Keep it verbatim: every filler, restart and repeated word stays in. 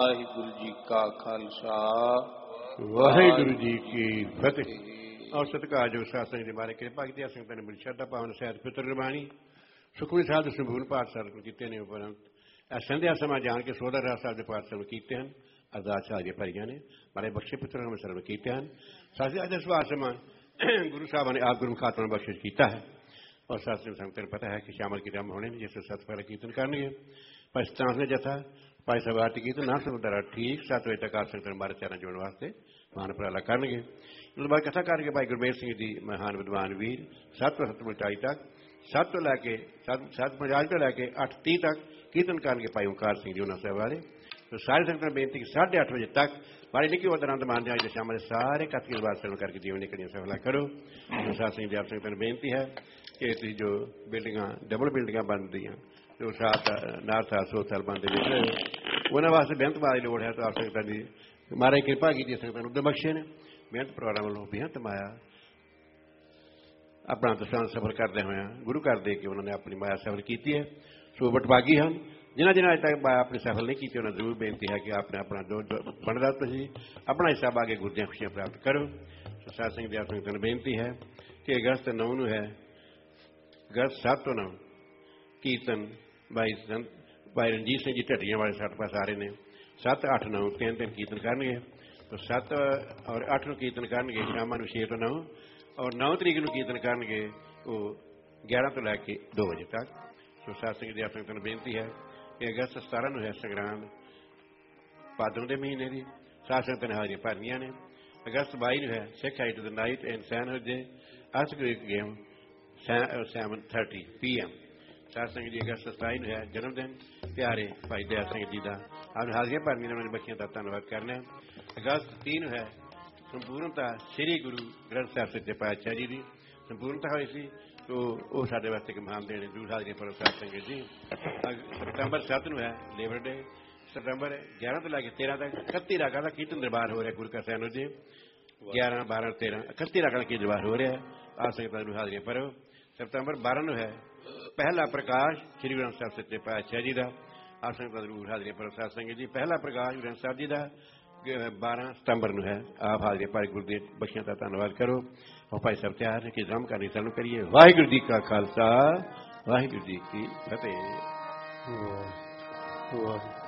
ਵਾਹਿਗੁਰੂ ਜੀ ਕਾ ਖਾਲਸਾ ਵਾਹਿਗੁਰੂ ਜੀ ਕੀ ਫਤਿਹ। ਔਰ ਸਤਿਕਾਰਯੋਗ ਸਾਧ ਦੇ ਬਾਰੇ ਕਿਰਪਾ ਕੀਤੀ ਸੰਗਤਾਂ ਨੇ ਬੜੀ ਸ਼ਰਧਾ ਭਾਵਨਾ ਸਹਿਤ ਪਿਤਰ ਨਿਰਮਾਣੀ ਸੁਖਮਨੀ ਸਾਹਿਬ ਦੇ ਸੰਪੂਰਨ ਪਾਠ ਸਰਵ ਕੀਤੇ ਨੇ। ਉਪਰੰਤ ਇਹ ਸੰਧਿਆ ਸਮਾਂ ਜਾਣ ਕੇ ਸੋਧਾ ਰਾਜ ਸਾਹਿਬ ਦੇ ਪਾਠ ਸਰਵ ਕੀਤੇ ਹਨ। ਅਰਦਾਸ ਸਾਰੀਆਂ ਭਰੀਆਂ ਨੇ ਮਾਰੇ ਬਖਸ਼ੇ ਪਿਤਰਾਂ ਨੂੰ ਸਰਵ ਕੀਤੇ ਹਨ। ਸਾਡੀ ਅੱਜ ਸਵਾਰ ਸਮਾਂ ਗੁਰੂ ਸਾਹਿਬਾਂ ਨੇ ਆਪ ਗੁਰੂ ਖਾਤਮਾ ਨੂੰ ਬਖਸ਼ਿਸ਼ ਕੀਤਾ ਹੈ। ਔਰ ਸਾਥ ਸੰਗਤਾਂ ਨੂੰ ਪਤਾ ਹੈ ਕਿ ਸ਼ਾਮਲ ਕਿਤਾਬ ਹੋਣੇ ਨੇ ਜਿਸ ਸਤਿਕਾਰ ਕੀਰਤਨ ਕਰਨਗੇ। ਪਰ ਸਤਾਂਸ ਨੇ ਜਥਾ ਭਾਈ ਸਾਹਿਬ ਆਰਤੀ ਕੀਰਤਨ ਨਾ ਸਮਝਦਾਰਾ ਠੀਕ ਸੱਤ ਵਜੇ ਤੱਕ ਆਪ ਸੰਗਤਾਂ ਬਾਰਾਂ ਚਾਰਾਂ ਜੋੜਨ ਵਾਸਤੇ ਮਹਾਨ ਉਪਰਾਲਾ ਕਰਨਗੇ। ਉਸ ਤੋਂ ਬਾਅਦ ਕਥਾ ਕਰਕੇ ਭਾਈ ਗੁਰਮੇਲ ਸਿੰਘ ਜੀ ਮਹਾਨ ਵਿਦਵਾਨ ਵੀਰ ਸੱਤ ਤੋਂ ਸੱਤ ਮਚਾਈ ਤੱਕ ਸੱਤ ਤੋਂ ਲੈ ਕੇ ਸੱਤ ਸੱਤ ਪੰਜਾਹ ਤੋਂ ਲੈ ਕੇ ਅੱਠ ਤੀਹ ਤੱਕ ਕੀਰਤਨ ਕਰਨਗੇ ਭਾਈ ਓਂਕਾਰ ਸਿੰਘ ਜੀ ਉਹਨਾਂ ਸਾਹਿਬ ਵਾਲੇ। तो सारे संगत ने बेनती कि साढ़े अठ बजे तक बड़े निकी उदरांत मान जाए शाम सारे कथी बात सेवन करके जीवन निकलियाँ सफला करो। तो सात सिंह जी आप संगत ने बेनती है कि जो बिल्डिंग डबल बिल्डिंग बन रही तो सात नार साल सौ साल बनते उन्होंने वास्ते बेहनत मारी लोड़ है। तो आप संगत की महाराज कृपा की संगत उद्यम बख्शे ने बेहनत परिवार वालों बेहनत माया अपना दसांत सफर करते हुए गुरु घर दे के उन्होंने अपनी माया सफर की है। सो बटभागी हम जिन्हें जिन्हें अज तक अपनी सफल नहीं की उन्हें जरूर बेनती है कि आपने अपना जो बनता तुम अपना हिस्सा आगे गुरदियाँ खुशियाँ प्राप्त करो। सात सिंह जी संगत ने बेनती है कि अगस्त नौ नूं है अगस्त सत्त तो नौ कीर्तन भाई भाई रणजीत सिंह जी ढट्टियां वाले साढ़े पास आ रहे हैं। सत्त अठ नौ तीन दिन कीर्तन करनगे। तो सत्त और अठ नूं कीर्तन करनगे शाम नूं छे तो नौ और नौ तरीक नूं कीर्तन करनगे वो ग्यारह तो लैके दो बजे तक। सो सात सिंह जी संगत ने बेनती है कि अगस्त सतारह नूं है संग्राम भादों के महीने की सात संगत ने हाजिर भरनिया ने। अगस्त बाई नूं है Sikh height the night and सैनहुड day earth Crick game seven thirty P M. सात संगत जी अगस्त सताई नूं है जन्मदिन प्यारे भाई दया सिंह जी का आपने हाजिर भरनिया ने बच्चियों का धन्यवाद करना। अगस्त तीह नूं है संपूर्णता श्री गुरु ग्रंथ साहिब सच्चे पातशाह जी की संपूर्णता हुई सी। तो वो साढ़े वास्ते एक महान देने जरूर हाजिरी पर सात संगत जी। सितंबर सत्त नूं है लेबर डे सितंबर ग्यारह तो लैके तेरह तक इकत्ती रागां का कीर्तन दरबार हो रहा है गुरु का सैनो जी ग्यारह बारह तेरह इकत्ती रागां का दरबार हो रहा है। आप संगत जरूर हाजिरी पर सितंबर बारह नूं है पहला प्रकाश श्री ग्रंथ साहिब सच्चे पातशाह जी का आप संगत जरूर हाजिरी पर सात संगत जी। पहला प्रकाश ग्रंथ साहिब जी का बारह सितंबर नूं है आप हाजिरी पर गुरु के बख्शियां का धन्यवाद करो। और भाई सब तैयार है कि जम करनी चालू करिए। वाहिगुरू जी का खालसा वाहिगुरू जी की फतेह।